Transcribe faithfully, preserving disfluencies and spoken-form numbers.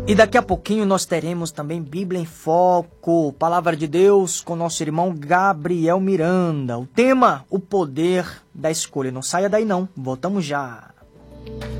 E daqui a pouquinho nós teremos também Bíblia em Foco, Palavra de Deus com nosso irmão Gabriel Miranda. O tema, o poder da escolha. Não saia daí não, voltamos já.